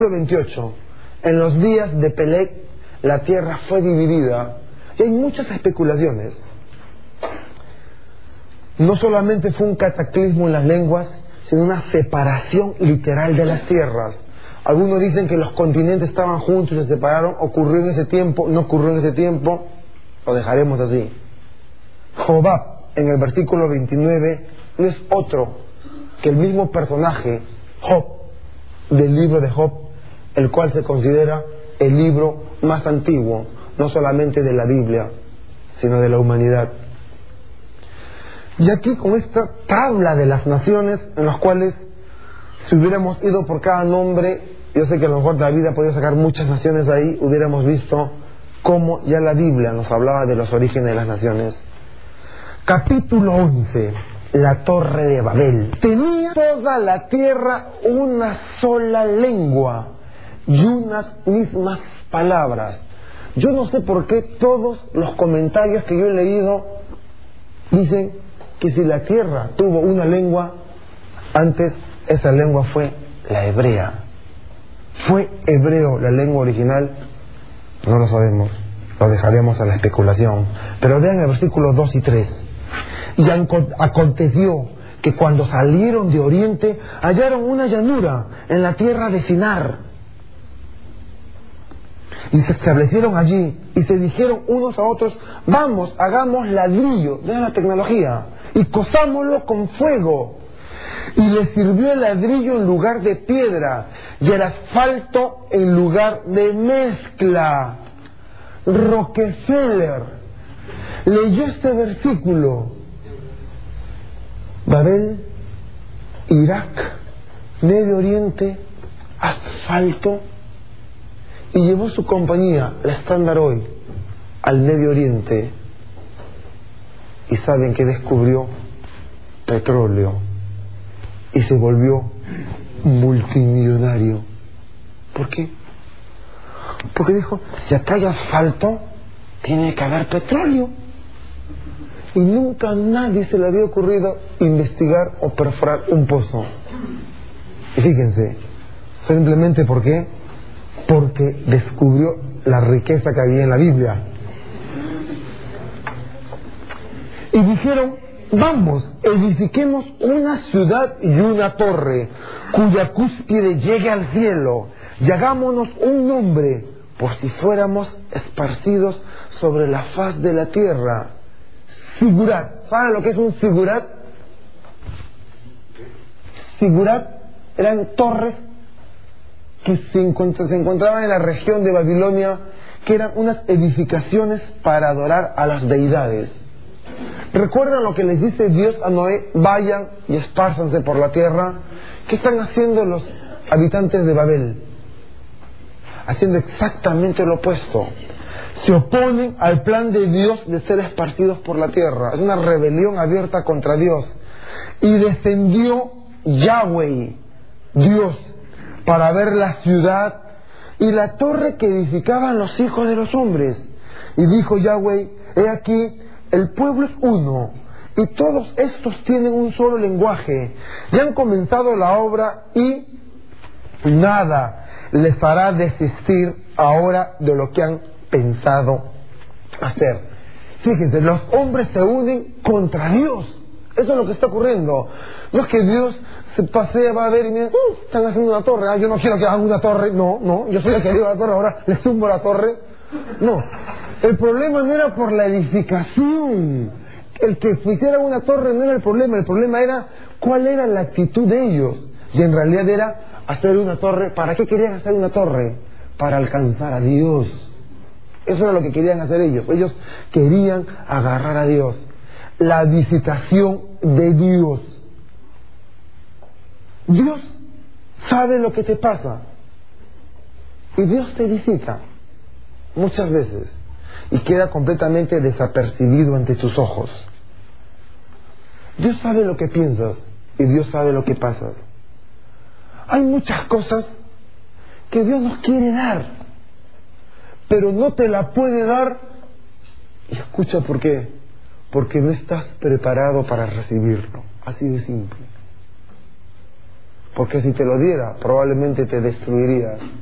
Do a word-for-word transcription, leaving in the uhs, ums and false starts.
veintiocho. En los días de Peleg la tierra fue dividida, y hay muchas especulaciones. No solamente fue un cataclismo en las lenguas, sino una separación literal de las tierras. Algunos dicen que los continentes estaban juntos y se separaron. Ocurrió en ese tiempo, no ocurrió en ese tiempo. Lo dejaremos así. Jobab, en el versículo veintinueve, no es otro que el mismo personaje, Job, del libro de Job, el cual se considera el libro más antiguo, no solamente de la Biblia, sino de la humanidad. Y aquí, con esta tabla de las naciones, en las cuales, si hubiéramos ido por cada nombre, yo sé que a lo mejor David ha podido sacar muchas naciones de ahí, hubiéramos visto cómo ya la Biblia nos hablaba de los orígenes de las naciones. Capítulo once. La Torre de Babel. Tenía toda la tierra una sola lengua y unas mismas palabras. Yo no sé por qué todos los comentarios que yo he leído dicen que si la tierra tuvo una lengua, antes esa lengua fue la hebrea. ¿Fue hebreo la lengua original? No lo sabemos, lo dejaremos a la especulación. Pero vean el versículo dos y tres. Y aconteció que cuando salieron de oriente hallaron una llanura en la tierra de Sinar, y se establecieron allí y se dijeron unos a otros: vamos, hagamos ladrillo, vean la tecnología, y cosámoslo con fuego. Y les sirvió el ladrillo en lugar de piedra y el asfalto en lugar de mezcla. Rockefeller leyó este versículo. Babel, Irak, Medio Oriente, asfalto, y llevó su compañía, la Standard Oil, al Medio Oriente. ¿Y saben qué descubrió? Petróleo. Y se volvió multimillonario. ¿Por qué? Porque dijo: si acá hay asfalto, tiene que haber petróleo. Y nunca a nadie se le había ocurrido investigar o perforar un pozo. Y fíjense, simplemente ¿por qué? Porque descubrió la riqueza que había en la Biblia. Y dijeron: vamos, edifiquemos una ciudad y una torre, cuya cúspide llegue al cielo, y hagámonos un nombre, por si fuéramos esparcidos sobre la faz de la tierra. Sigurat. ¿Saben lo que es un sigurat? Sigurat eran torres que se, encontr se encontraban en la región de Babilonia, que eran unas edificaciones para adorar a las deidades. ¿Recuerdan lo que les dice Dios a Noé? Vayan y espárzanse por la tierra. ¿Qué están haciendo los habitantes de Babel? Haciendo exactamente lo opuesto. Se oponen al plan de Dios de ser esparcidos por la tierra. Es una rebelión abierta contra Dios. Y descendió Yahweh, Dios, para ver la ciudad y la torre que edificaban los hijos de los hombres. Y dijo Yahweh: he aquí, el pueblo es uno, y todos estos tienen un solo lenguaje, y han comenzado la obra, y nada les hará desistir ahora de lo que han pensado hacer. Fíjense, los hombres se unen contra Dios. Eso es lo que está ocurriendo. No es que Dios se pasea, va a ver y mira, uh, están haciendo una torre, ah, yo no quiero que hagan una torre. No, no, yo soy el que digo la torre, ahora les tumbo la torre. No, el problema no era por la edificación. El que hicieran una torre no era el problema. El problema era cuál era la actitud de ellos. Y en realidad era hacer una torre. ¿Para qué querían hacer una torre? Para alcanzar a Dios. Eso era lo que querían hacer ellos. Ellos querían agarrar a Dios. La visitación de Dios. Dios sabe lo que te pasa. Y Dios te visita muchas veces. Y queda completamente desapercibido ante tus ojos. Dios sabe lo que piensas. Y Dios sabe lo que pasa. Hay muchas cosas que Dios nos quiere dar, pero no te la puede dar. Y escucha por qué. Porque no estás preparado para recibirlo. Así de simple. porque si te lo diera probablemente te destruiría.